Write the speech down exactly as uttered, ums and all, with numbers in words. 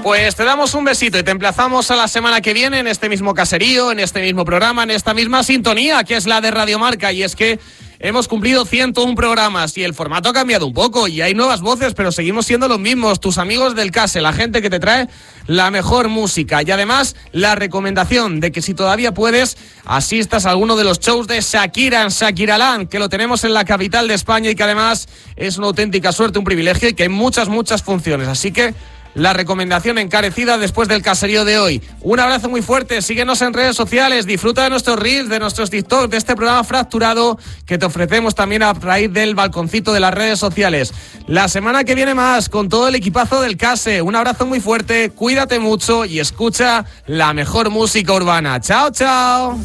Pues te damos un besito y te emplazamos a la semana que viene en este mismo caserío, en este mismo programa, en esta misma sintonía que es la de Radio Marca. Y es que hemos cumplido ciento uno programas y el formato ha cambiado un poco y hay nuevas voces, pero seguimos siendo los mismos, tus amigos del Case, la gente que te trae la mejor música. Y además la recomendación de que si todavía puedes asistas a alguno de los shows de Shakira en Shakiraland, que lo tenemos en la capital de España y que además es una auténtica suerte, un privilegio y que hay muchas, muchas funciones. Así que la recomendación encarecida después del caserío de hoy. Un abrazo muy fuerte, síguenos en redes sociales, disfruta de nuestros reels, de nuestros TikTok, de este programa fracturado que te ofrecemos también a raíz del balconcito de las redes sociales. La semana que viene más con todo el equipazo del Case. Un abrazo muy fuerte, cuídate mucho y escucha la mejor música urbana. Chao, chao.